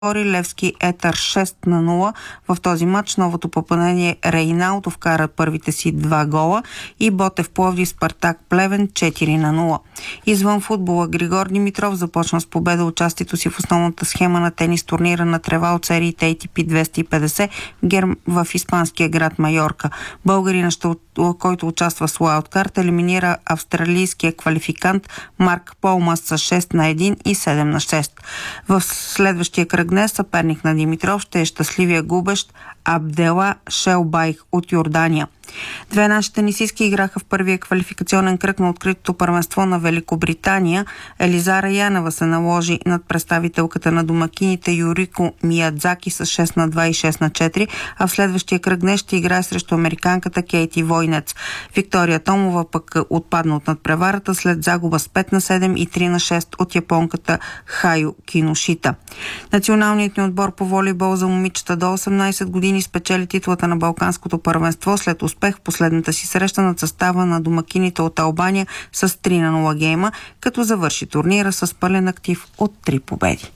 Левски Етър 6-0. В този матч новото попадение Рейналдо вкара първите си 2 гола и Ботев Пловдив Спартак Плевен 4-0. Извън футбола Григор Димитров започна с победа участието си в основната схема на тенис турнира на трева от сериите ATP 250 в испанския град Майорка. Българинът, който участва с уайлдкарт, елиминира австралийския квалификант Марк Полмас с 6-1 и 7-6. В следващия кръг днес съперник на Димитров ще е щастливия губещ Абдела Шелбайх от Йордания. Две наши тенисистки играха в първия квалификационен кръг на откритото първенство на Великобритания. Елизара Янева се наложи над представителката на домакините Юрико Миядзаки с 6-2 и 6-4, а в следващия кръг днес ще играе срещу американката Кейти Войнец. Виктория Томова пък отпадна от надпреварата след загуба с 5-7 и 3-6 от японката Хайо Киношита. Националният ни отбор по волейбол за момичета до 18 години спечели титлата на Балканското първенство след успех в последната си среща над състава на домакините от Албания с 3-0 гейма, като завърши турнира с пълен актив от 3 победи.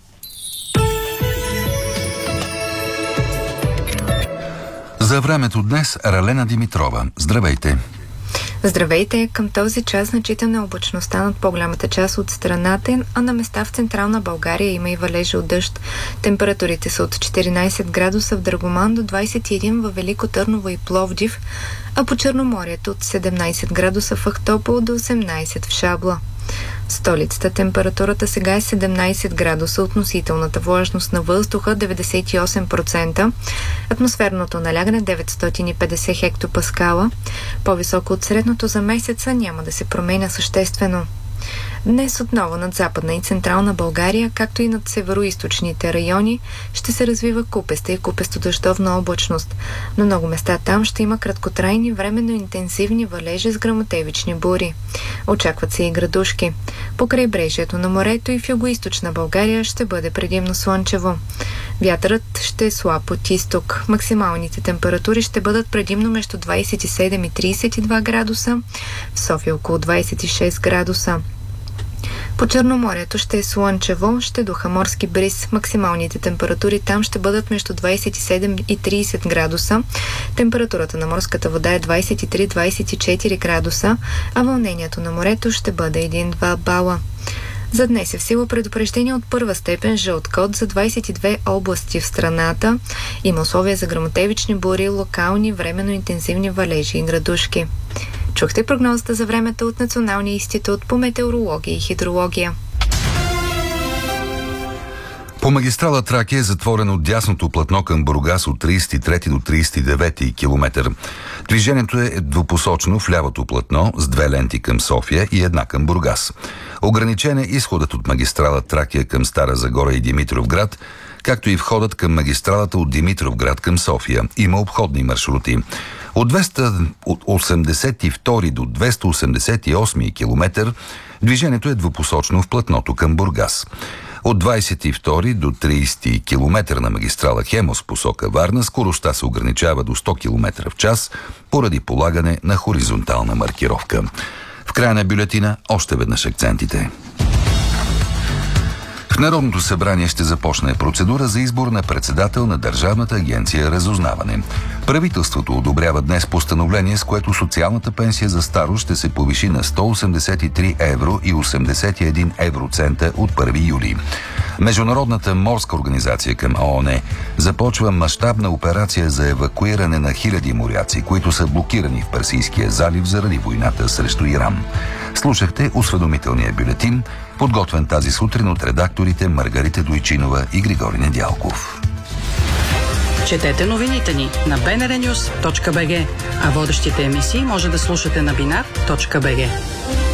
За времето днес Ралена Димитрова. Здравейте! Здравейте! Към този час значителна облачността над по-голямата част от страната, а на места в централна България има и валежи от дъжд. Температурите са от 14 градуса в Драгоман до 21 във Велико Търново и Пловдив, а по Черноморието от 17 градуса в Ахтопол до 18 в Шабла. В столицата температурата сега е 17 градуса, относителната влажност на въздуха 98%, атмосферното налягане 950 хектопаскала. По-високо от средното за месеца няма да се променя съществено. Днес отново над Западна и Централна България, както и над североизточните райони, ще се развива купеста и купесто-дъждовна облачност. На много места там ще има краткотрайни, временно интензивни валежи с гръмотевични бури. Очакват се и градушки. По крайбрежието на морето и в югоизточна България ще бъде предимно слънчево. Вятърът ще е слаб от изток. Максималните температури ще бъдат предимно между 27 и 32 градуса, в София около 26 градуса. По Черноморието ще е слънчево, ще духа морски бриз. Максималните температури там ще бъдат между 27 и 30 градуса. Температурата на морската вода е 23-24 градуса, а вълнението на морето ще бъде 1-2 бала. За днес е в сила предупреждение от първа степен жълт код за 22 области в страната. Има условия за гръмотевични бури, локални, временно интензивни валежи и градушки. Чухте прогнозата за времето от Националния институт по метеорология и хидрология. По магистрала Тракия е затворено дясното платно към Бургас от 33 до 39 километър. Движението е двупосочно в лявото платно с 2 ленти към София и 1 към Бургас. Ограничен е изходът от магистрала Тракия към Стара Загора и Димитровград, както и входът към магистралата от Димитровград към София. Има обходни маршрути. От 282 до 288 километър движението е двупосочно в платното към Бургас. От 22 до 30 км на магистрала Хемос посока Варна скоростта се ограничава до 100 км в час поради полагане на хоризонтална маркировка. В края на бюлетина още веднъж акцентите. В Народното събрание ще започне процедура за избор на председател на Държавната агенция Разузнаване. Правителството одобрява днес постановление, с което социалната пенсия за старост ще се повиши на 183 евро и 81 евроцента от 1 юли. Международната морска организация към ООН започва мащабна операция за евакуиране на хиляди моряци, които са блокирани в Персийския залив заради войната срещу Иран. Слушахте осведомителния бюлетин, подготвен тази сутрин от редакторите Маргарита Дойчинова и Григорий Недялков. Четете новините ни на bnrnews.bg, а водещите емисии може да слушате на binar.bg.